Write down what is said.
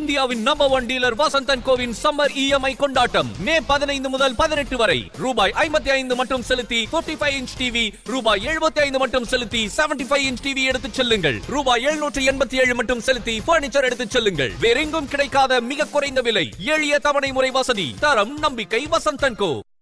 இந்தியாவின் number 1 dealer Vasanthan CoWIN summer EMI கொண்டாட்டம் மே 15 முதல் 18 வரை ரூபாய் 55 மட்டும் செலுத்தி 45 இன்ச் டிவி, ரூபாய் 75 மட்டும் செலுத்தி 75 இன்ச் டிவி எடுத்துச் செல்லுங்கள். ரூபாய் 787 மட்டும் செலுத்தி பர்னிச்சர் எடுத்துச் செல்லுங்கள். வேறெங்கும் கிடைக்காத மிக குறைந்த விலை, எளிய தவணை முறை வசதி, தரம் நம்பிக்கை வசந்தன் கோ.